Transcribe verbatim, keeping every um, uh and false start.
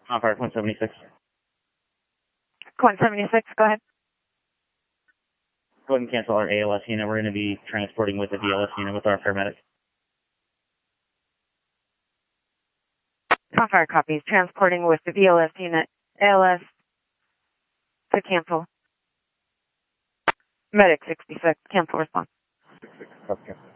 On fire, one seventy-six. one seventy-six, go ahead. Go ahead and cancel our A L S unit. We're going to be transporting with the D L S unit with our paramedics. On fire copies. Transporting with the D L S unit. A L S to cancel. Medic sixty-six, cancel response. Okay.